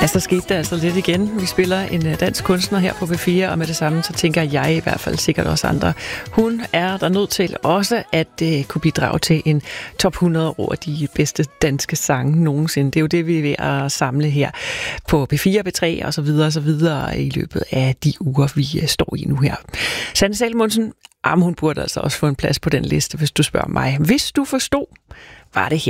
Ja, så skete det altså lidt igen. Vi spiller en dansk kunstner her på P4, og med det samme, så tænker jeg i hvert fald sikkert også andre. Hun er der nødt til også at kunne bidrage til en top 100 over de bedste danske sange nogensinde. Det er jo det, vi er ved at samle her på P4, P3 og så videre i løbet af de uger, vi står i nu her. Sanne Salomonsen, hun burde altså også få en plads på den liste, hvis du spørger mig. Hvis du forstod, var det her.